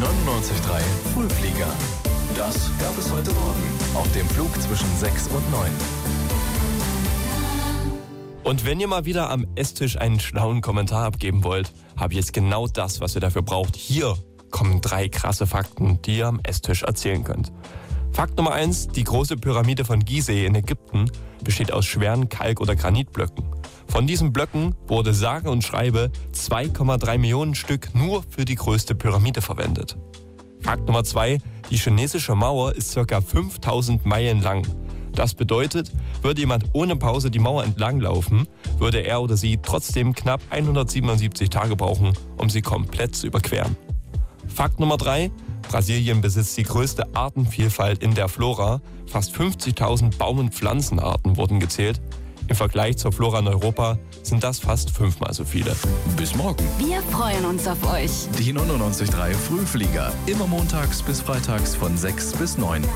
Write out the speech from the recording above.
99.3 Frühflieger. Das gab es heute Morgen auf dem Flug zwischen 6 und 9. Und wenn ihr mal wieder am Esstisch einen schlauen Kommentar abgeben wollt, habe ich jetzt genau das, was ihr dafür braucht. Hier kommen 3 krasse Fakten, die ihr am Esstisch erzählen könnt. Fakt Nummer 1, die große Pyramide von Gizeh in Ägypten besteht aus schweren Kalk- oder Granitblöcken. Von diesen Blöcken wurde sage und schreibe 2,3 Millionen Stück nur für die größte Pyramide verwendet. Fakt Nummer 2, die chinesische Mauer ist ca. 5000 Meilen lang. Das bedeutet, würde jemand ohne Pause die Mauer entlang laufen, würde er oder sie trotzdem knapp 177 Tage brauchen, um sie komplett zu überqueren. Fakt Nummer 3, Brasilien besitzt die größte Artenvielfalt in der Flora. Fast 50.000 Baum- und Pflanzenarten wurden gezählt. Im Vergleich zur Flora in Europa sind das fast 5-mal so viele. Bis morgen. Wir freuen uns auf euch. Die 99.3 Frühflieger. Immer montags bis freitags von 6 bis 9.